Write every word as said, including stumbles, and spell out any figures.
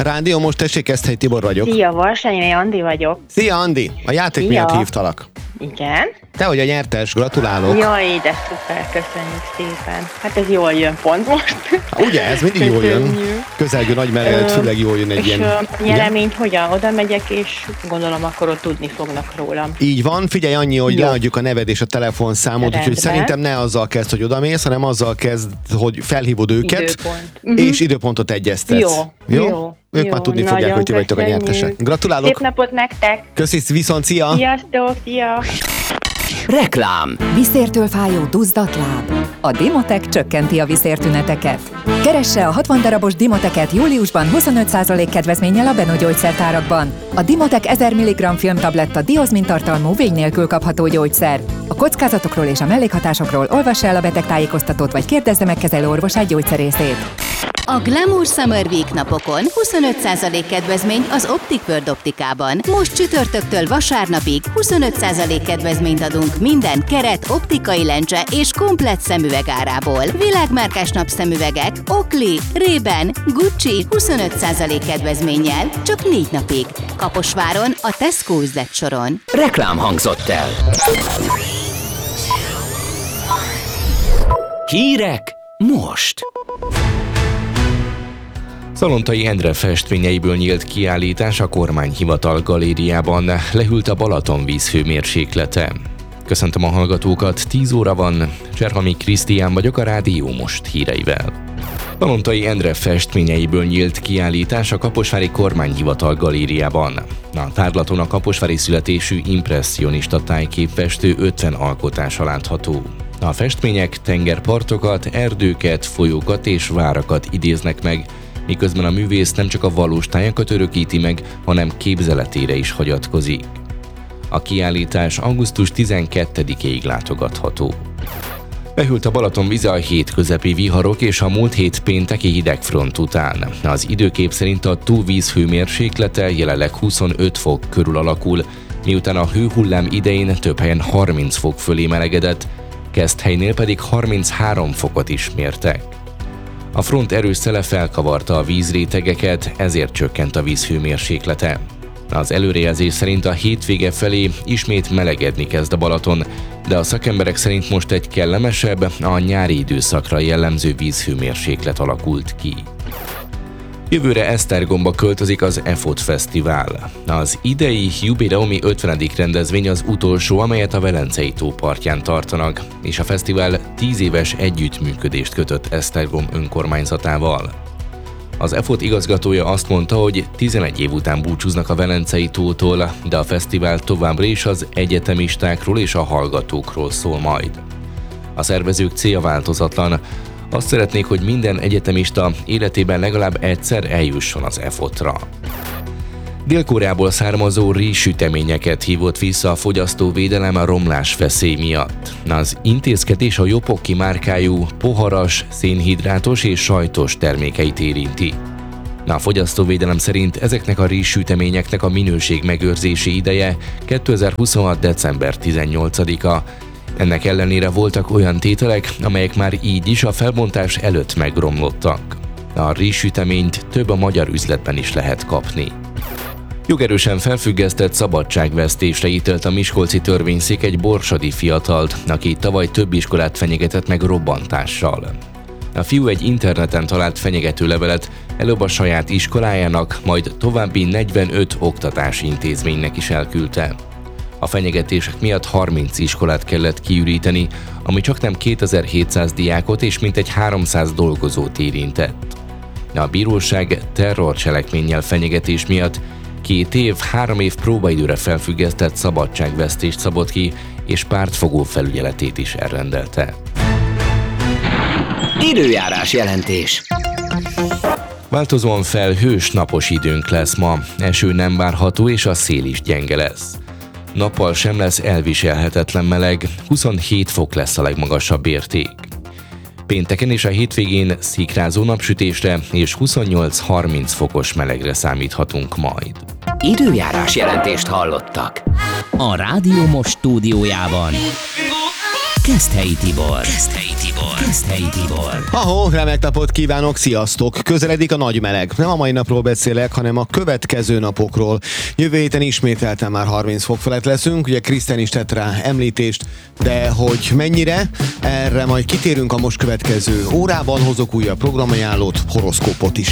Rádió, most tessék, Eszthely Tibor vagyok. Szia, Varsányi Andi vagyok. Szia, Andi! A játék Szia. miatt hívtalak. Igen. Te vagy a nyertes, gratulálok. Jaj, de szuper, köszönjük szépen. Hát ez jól jön pont most. Há, ugye, ez mindig jól jön. Közelgő nagymerevet, főleg jól jön egy és ilyen... És nyeleményt hogyan? Oda megyek, és gondolom akkor ott tudni fognak rólam. Így van, figyelj annyi, hogy Jó. leadjuk a neved és a telefonszámot, Rendben. úgyhogy szerintem ne azzal kezd, hogy odamész, hanem azzal kezd, hogy felhívod őket, Időpont. és időpontot egyeztetsz. Jó, Jó? jó, Ők jó, már tudni nagyon fogják, hogy ti vagytok a köszönjük. nyertesek. Gratulálok! Szép napot nektek! Köszi, viszont szia! Sziasztok, szia! Reklám. Viszértől fájó duzzadt láb. A Dimotec csökkenti a viszértüneteket. Keresse a hatvan darabos Dimoteket júliusban huszonöt százalék kedvezménnyel a Beno gyógyszertárakban. A Dimotec ezer milligramm filmtabletta diozmin tartalmú vény nélkül kapható gyógyszer. A kockázatokról és a mellékhatásokról olvassa el a betegtájékoztatót, vagy kérdezze meg kezelő orvosát gyógyszerészét. A Glamour Summer Week napokon huszonöt százalék kedvezmény az Optic World optikában. Most csütörtöktől vasárnapig huszonöt százalék kedvezményt adunk minden keret, optikai lencse és komplett szemüveg árából. Világmárkás napszemüvegek, Oakley, Ray-Ban, Gucci huszonöt százalék kedvezménnyel csak négy napig. Kaposváron, a Tesco üzletsoron. Reklám hangzott el. Hírek most. Szalontai Endre festményeiből nyílt kiállítás a Kormányhivatal galériában. Lehűlt a Balaton víz hőmérséklete. Köszöntöm a hallgatókat, tíz óra van, Cserhami Krisztián vagyok a Rádió Most híreivel. Szalontai Endre festményeiből nyílt kiállítás a Kaposvári Kormányhivatal galériában. A tárlaton a kaposvári születésű impresszionista tájképfestő ötven alkotása látható. A festmények tengerpartokat, erdőket, folyókat és várakat idéznek meg, miközben a művész nem csak a valós tájakat örökíti meg, hanem képzeletére is hagyatkozik. A kiállítás augusztus tizenkettedikéig látogatható. Behűlt a Balaton vize a hétközepi viharok és a múlt hét pénteki hidegfront után. Az időkép szerint a túlvíz hőmérséklete jelenleg huszonöt fok körül alakul, miután a hőhullám idején több helyen harminc fok fölé melegedett, Keszthelynél pedig harminchárom fokot is mértek. A front erős szele felkavarta a vízrétegeket, ezért csökkent a víz hőmérséklete. Az előrejelzés szerint a hétvége felé ismét melegedni kezd a Balaton, de a szakemberek szerint most egy kellemesebb, a nyári időszakra jellemző vízhőmérséklet alakult ki. Jövőre Esztergomba költözik az EFOT Fesztivál. Az idei jubileumi ötvenedik rendezvény az utolsó, amelyet a Velencei tó partján tartanak, és a fesztivál tíz éves együttműködést kötött Esztergom önkormányzatával. Az EFOT igazgatója azt mondta, hogy tizenegy év után búcsúznak a Velencei tótól, de a fesztivál továbbra is az egyetemistákról és a hallgatókról szól majd. A szervezők célja változatlan. Azt szeretnék, hogy minden egyetemista életében legalább egyszer eljusson az EFOT-ra. Dél-Koreából származó rizssüteményeket hívott vissza a fogyasztóvédelem a romlás veszély miatt. Az intézkedés a Jopoki márkájú poharas, szénhidrátos és sajtos termékeit érinti. A fogyasztóvédelem szerint ezeknek a rizssüteményeknek a minőség megőrzési ideje kétezer-huszonhat. december tizennyolcadika. Ennek ellenére voltak olyan tételek, amelyek már így is a felbontás előtt megromlottak. A rizssüteményt több a magyar üzletben is lehet kapni. Jogerősen felfüggesztett szabadságvesztésre ítélt a miskolci törvényszék egy borsodi fiatalt, aki tavaly több iskolát fenyegetett meg robbantással. A fiú egy interneten talált fenyegető levelet előbb a saját iskolájának, majd további negyvenöt oktatási intézménynek is elküldte. A fenyegetések miatt harminc iskolát kellett kiüríteni, ami csaknem kétezer-hétszáz diákot és mintegy háromszáz dolgozót érintett. A bíróság terrorcselekménnyel fenyegetés miatt két év, három év próbaidőre felfüggesztett szabadságvesztést szabott ki, és pártfogó felügyeletét is elrendelte. Időjárás jelentés. Változóan felhős, napos időnk lesz ma, eső nem várható és a szél is gyenge lesz. Nappal sem lesz elviselhetetlen meleg, huszonhét fok lesz a legmagasabb érték. Pénteken és a hétvégén szikrázó napsütésre és huszonnyolc-harminc fokos melegre számíthatunk majd. Időjárás jelentést hallottak. A Rádió Most stúdiójában Keszthelyi Tibor. Keszthelyi Tibor. Keszthelyi Tibor. Ahó, remek napot kívánok, sziasztok! Közeledik a nagy meleg. Nem a mai napról beszélek, hanem a következő napokról. Jövő héten ismételten már harminc fok felett leszünk, ugye Krisztián is tett rá említést, de hogy mennyire, erre majd kitérünk a most következő órában, hozok újabb programajánlót, horoszkópot is.